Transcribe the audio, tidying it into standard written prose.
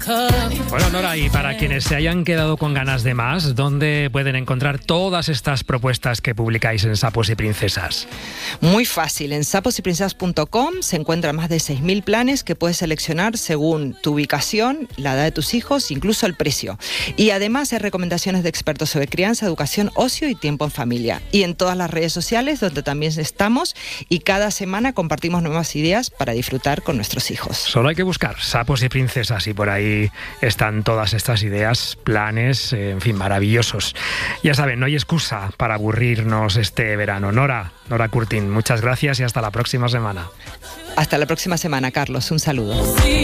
Bueno, Nora, y para quienes se hayan quedado con ganas de más, ¿dónde pueden encontrar todas estas propuestas que publicáis en Sapos y Princesas? Muy fácil, en saposyprincesas.com se encuentran más de 6.000 planes que puedes seleccionar según tu ubicación, la edad de tus hijos, incluso el precio. Y además hay recomendaciones de expertos sobre crianza, educación, ocio y tiempo en familia. Y en todas las redes sociales donde también estamos, y cada semana compartimos nuevas ideas para disfrutar con nuestros hijos. Solo hay que buscar Sapos y Princesas y por ahí están todas estas ideas, planes, en fin, maravillosos. Ya saben, no hay excusa para aburrirnos este verano. Nora Curtin, muchas gracias y hasta la próxima semana. Hasta la próxima semana, Carlos. Un saludo.